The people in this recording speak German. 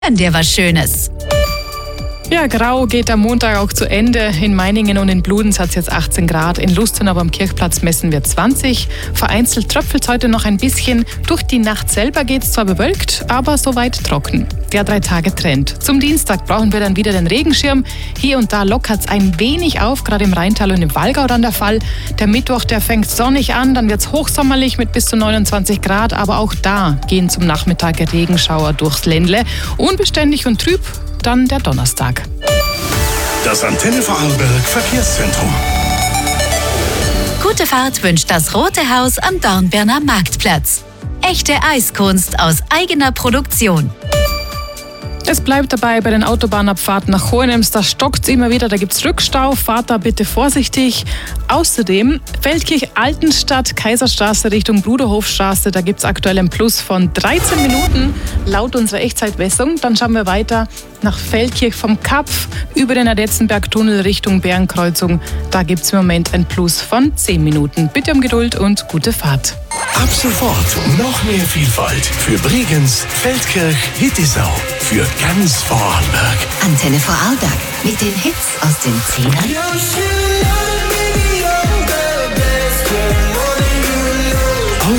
Gönn dir was Schönes. Ja, grau geht am Montag auch zu Ende. In Meiningen und in Bludenz hat es jetzt 18 Grad. In Lustenau am Kirchplatz messen wir 20. Vereinzelt tröpfelt es heute noch ein bisschen. Durch die Nacht selber geht es zwar bewölkt, aber soweit trocken. Der 3-Tage-Trend. Zum Dienstag brauchen wir dann wieder den Regenschirm. Hier und da lockert es ein wenig auf, gerade im Rheintal und im Wallgau dann der Fall. Der Mittwoch, der fängt sonnig an, dann wird es hochsommerlich mit bis zu 29 Grad. Aber auch da gehen zum Nachmittag Regenschauer durchs Ländle. Unbeständig und trüb dann der Donnerstag. Das Antenne Vorarlberg Verkehrszentrum. Gute Fahrt wünscht das Rote Haus am Dornbirner Marktplatz. Echte Eiskunst aus eigener Produktion. Es bleibt dabei bei den Autobahnabfahrten nach Hohenems, da stockt es immer wieder, da gibt es Rückstau, fahrt da bitte vorsichtig. Außerdem Feldkirch-Altenstadt, Kaiserstraße Richtung Bruderhofstraße, da gibt es aktuell ein Plus von 13 Minuten laut unserer Echtzeitmessung. Dann schauen wir weiter nach Feldkirch vom Kapf über den Adetzenberg-Tunnel Richtung Bärenkreuzung. Da gibt es im Moment ein Plus von 10 Minuten. Bitte um Geduld und gute Fahrt. Ab sofort noch mehr Vielfalt für Bregenz, Feldkirch, Hittisau, für ganz Vorarlberg. Antenne Vorarlberg mit den Hits aus den 10ern